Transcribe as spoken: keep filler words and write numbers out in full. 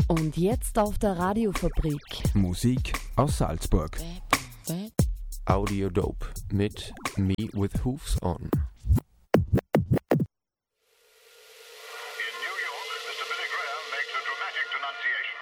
Und jetzt auf der Radiofabrik. Musik aus Salzburg. Audio Dope mit Me With Hooves On. In New York, Mister Billy Graham makes a dramatic denunciation.